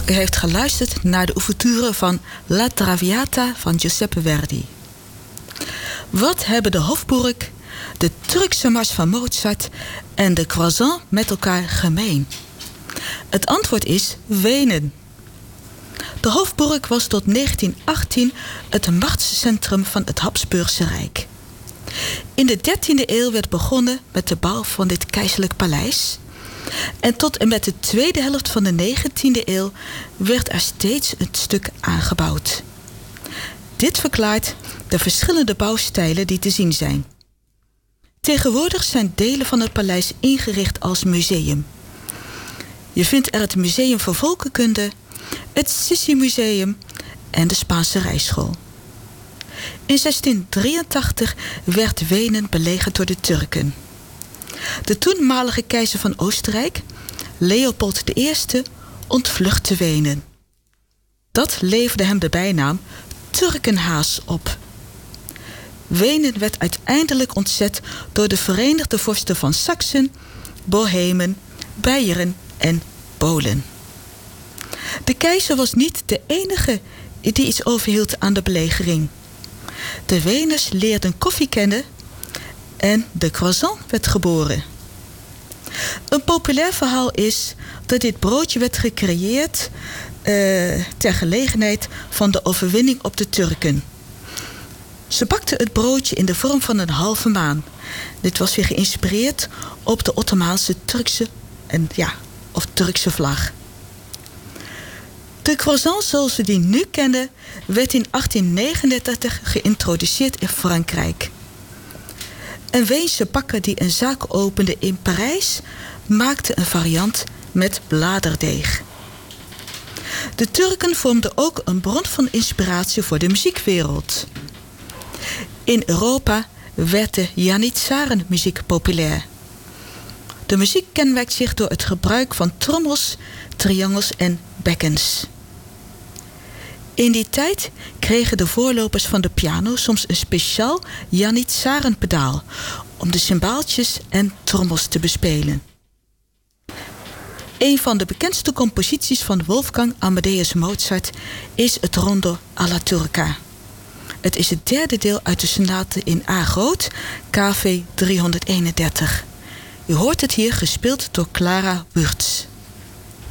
U heeft geluisterd naar de ouverture van La Traviata van Giuseppe Verdi. Wat hebben de Hofburg, de Turkse mars van Mozart en de croissant met elkaar gemeen? Het antwoord is Wenen. De Hofburg was tot 1918 het machtscentrum van het Habsburgse Rijk. In de 13e eeuw werd begonnen met de bouw van dit keizerlijk paleis. En tot en met de tweede helft van de 19e eeuw werd er steeds een stuk aangebouwd. Dit verklaart de verschillende bouwstijlen die te zien zijn. Tegenwoordig zijn delen van het paleis ingericht als museum. Je vindt er het Museum voor Volkenkunde, het Sissi-museum en de Spaanse Rijschool. In 1683 werd Wenen belegerd door de Turken. De toenmalige keizer van Oostenrijk, Leopold I, ontvluchtte Wenen. Dat leverde hem de bijnaam Turkenhaas op. Wenen werd uiteindelijk ontzet door de Verenigde Vorsten van Saksen, Bohemen, Beieren en Polen. De keizer was niet de enige die iets overhield aan de belegering. De Weners leerden koffie kennen en de croissant werd geboren. Een populair verhaal is dat dit broodje werd gecreëerd ter gelegenheid van de overwinning op de Turken. Ze bakten het broodje in de vorm van een halve maan. Dit was weer geïnspireerd op de Ottomaanse Turkse vlag. De croissant zoals we die nu kennen werd in 1839 geïntroduceerd in Frankrijk. Een Weense bakker die een zaak opende in Parijs maakte een variant met bladerdeeg. De Turken vormden ook een bron van inspiratie voor de muziekwereld. In Europa werd de Janitsharenmuziek populair. De muziek kenmerkt zich door het gebruik van trommels, triangels en bekkens. In die tijd kregen de voorlopers van de piano soms een speciaal Janitsharenpedaal om de cymbaaltjes en trommels te bespelen. Een van de bekendste composities van Wolfgang Amadeus Mozart is het Rondo alla Turca. Het is het derde deel uit de sonate in A groot, KV 331. U hoort het hier gespeeld door Clara Wurtz.